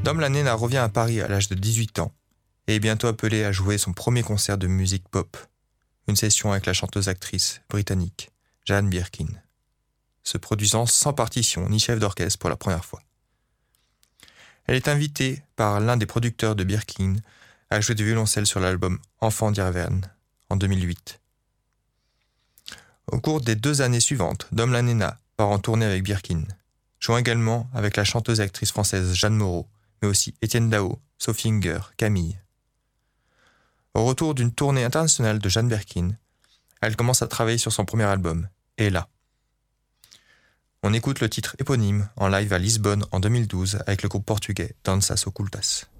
Dom La Nena revient à Paris à l'âge de 18 ans et est bientôt appelé à jouer son premier concert de musique pop, une session avec la chanteuse-actrice britannique Jane Birkin, se produisant sans partition ni chef d'orchestre pour la première fois. Elle est invitée par l'un des producteurs de Birkin à jouer du violoncelle sur l'album Enfant d'Irvine en 2008. Au cours des 2 années suivantes, Dom La Nena part en tournée avec Birkin, jouant également avec la chanteuse et actrice française Jeanne Moreau, mais aussi Étienne Dao, Sophie Hunger, Camille. Au retour d'une tournée internationale de Jane Birkin, elle commence à travailler sur son premier album, Ella. On écoute le titre éponyme en live à Lisbonne en 2012 avec le groupe portugais Danças Ocultas.